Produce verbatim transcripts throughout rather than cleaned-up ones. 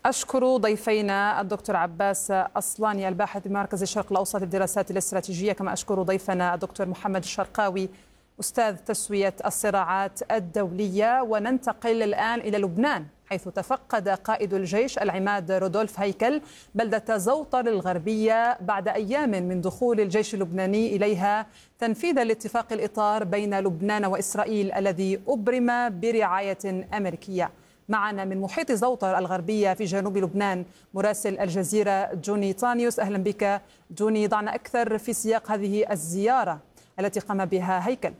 أشكر ضيفينا الدكتور عباس أصلاني الباحث بمركز الشرق الأوسط للدراسات الاستراتيجية، كما أشكر ضيفنا الدكتور محمد الشرقاوي أستاذ تسوية الصراعات الدولية. وننتقل الآن إلى لبنان، حيث تفقد قائد الجيش العماد رودولف هيكل بلدة زوطر الغربية بعد أيام من دخول الجيش اللبناني إليها تنفيذا لاتفاق الإطار بين لبنان وإسرائيل الذي أبرم برعاية أمريكية. معنا من محيط زوطر الغربية في جنوب لبنان مراسل الجزيرة جوني طانيوس. أهلا بك جوني، ضعنا أكثر في سياق هذه الزيارة التي قام بها هيكل.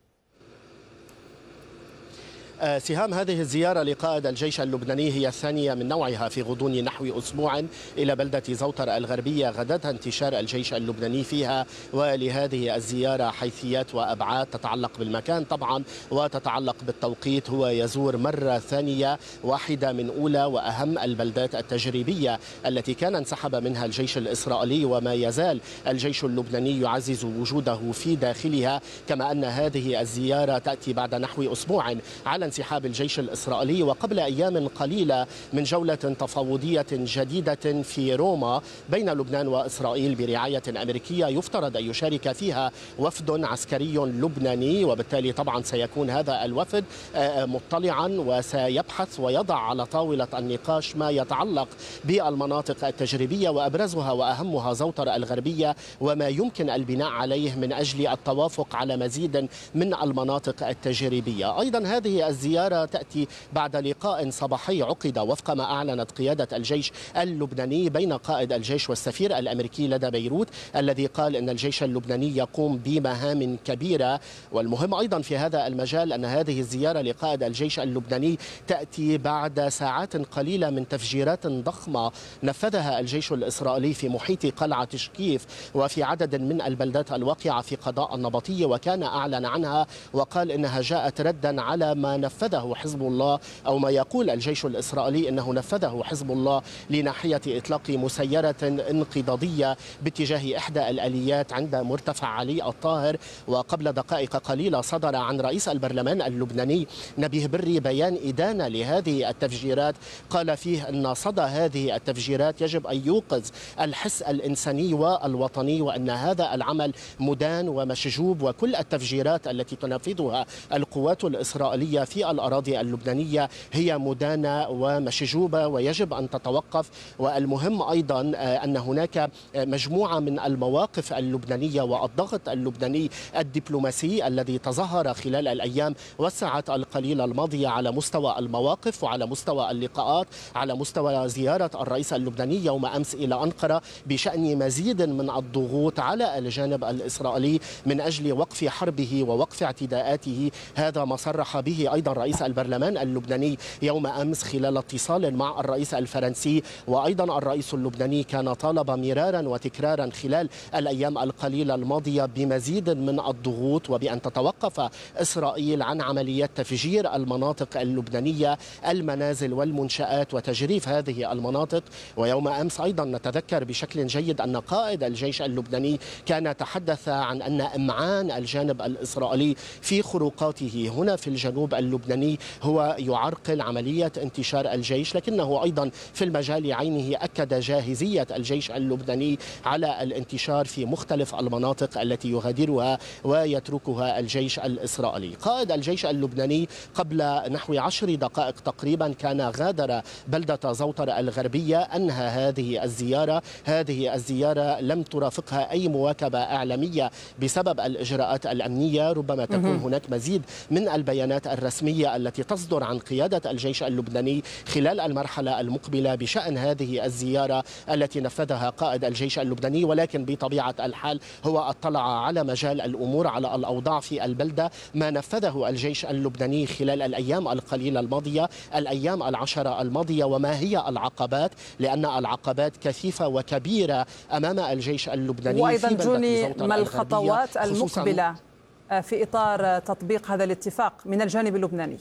سهام، هذه الزيارة لقائد الجيش اللبناني هي الثانية من نوعها في غضون نحو أسبوع إلى بلدة زوطر الغربية غدتها انتشار الجيش اللبناني فيها، ولهذه الزيارة حيثيات وأبعاد تتعلق بالمكان طبعا وتتعلق بالتوقيت. هو يزور مرة ثانية واحدة من أولى وأهم البلدات التجريبية التي كان انسحب منها الجيش الإسرائيلي، وما يزال الجيش اللبناني يعزز وجوده في داخلها، كما أن هذه الزيارة تأتي بعد نحو أسبوع على انسحاب الجيش الإسرائيلي وقبل أيام قليلة من جولة تفاوضية جديدة في روما بين لبنان وإسرائيل برعاية أمريكية يفترض أن يشارك فيها وفد عسكري لبناني، وبالتالي طبعا سيكون هذا الوفد مطلعا وسيبحث ويضع على طاولة النقاش ما يتعلق بالمناطق التجريبية وأبرزها وأهمها زوطر الغربية وما يمكن البناء عليه من أجل التوافق على مزيد من المناطق التجريبية. أيضا هذه الزيارة تأتي بعد لقاء صباحي عقد وفق ما أعلنت قيادة الجيش اللبناني بين قائد الجيش والسفير الأمريكي لدى بيروت، الذي قال أن الجيش اللبناني يقوم بمهام كبيرة. والمهم أيضا في هذا المجال أن هذه الزيارة لقائد الجيش اللبناني تأتي بعد ساعات قليلة من تفجيرات ضخمة نفذها الجيش الإسرائيلي في محيط قلعة شكيف وفي عدد من البلدات الواقعة في قضاء النبطية، وكان أعلن عنها وقال إنها جاءت ردا على ما نفذه حزب الله أو ما يقول الجيش الإسرائيلي أنه نفذه حزب الله لناحية إطلاق مسيرة انقضاضية باتجاه إحدى الآليات عند مرتفع علي الطاهر. وقبل دقائق قليلة صدر عن رئيس البرلمان اللبناني نبيه بري بيان إدانة لهذه التفجيرات، قال فيه أن صدى هذه التفجيرات يجب أن يوقظ الحس الإنساني والوطني، وأن هذا العمل مدان ومشجوب، وكل التفجيرات التي تنفذها القوات الإسرائيلية في الأراضي اللبنانية هي مدانة ومشجوبة ويجب أن تتوقف. والمهم أيضا أن هناك مجموعة من المواقف اللبنانية والضغط اللبناني الدبلوماسي الذي تظاهر خلال الأيام والساعات القليلة الماضية على مستوى المواقف وعلى مستوى اللقاءات، على مستوى زيارة الرئيس اللبناني يوم أمس إلى أنقرة بشأن مزيد من الضغوط على الجانب الإسرائيلي من أجل وقف حربه ووقف اعتداءاته. هذا ما صرح به أيضا رئيس البرلمان اللبناني يوم أمس خلال اتصال مع الرئيس الفرنسي. وأيضا الرئيس اللبناني كان طالب مرارا وتكرارا خلال الأيام القليلة الماضية بمزيد من الضغوط وبأن تتوقف إسرائيل عن عمليات تفجير المناطق اللبنانية، المنازل والمنشآت وتجريف هذه المناطق. ويوم أمس أيضا نتذكر بشكل جيد أن قائد الجيش اللبناني كان تحدث عن أن إمعان الجانب الإسرائيلي في خروقاته هنا في الجنوب اللبناني هو يعرقل عملية انتشار الجيش، لكنه أيضا في المجال عينه أكد جاهزية الجيش اللبناني على الانتشار في مختلف المناطق التي يغادرها ويتركها الجيش الإسرائيلي. قائد الجيش اللبناني قبل نحو عشر دقائق تقريبا كان غادر بلدة زوطر الغربية، أنهى هذه الزيارة. هذه الزيارة لم ترافقها أي مواكبة إعلامية بسبب الإجراءات الأمنية، ربما تكون هناك مزيد من البيانات الرسمية التي تصدر عن قيادة الجيش اللبناني خلال المرحلة المقبلة بشأن هذه الزيارة التي نفذها قائد الجيش اللبناني. ولكن بطبيعة الحال هو اطلع على مجال الأمور، على الأوضاع في البلدة، ما نفذه الجيش اللبناني خلال الأيام القليلة الماضية، الأيام العشرة الماضية، وما هي العقبات، لأن العقبات كثيفة وكبيرة أمام الجيش اللبناني. وأيضا جوني، ما الخطوات المقبلة في إطار تطبيق هذا الاتفاق من الجانب اللبناني؟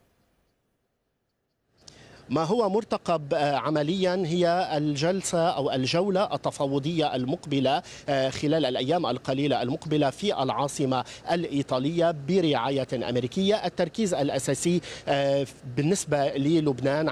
ما هو مرتقب عمليا هي الجلسة أو الجولة التفاوضية المقبلة خلال الأيام القليلة المقبلة في العاصمة الإيطالية برعاية أمريكية. التركيز الأساسي بالنسبة للبنان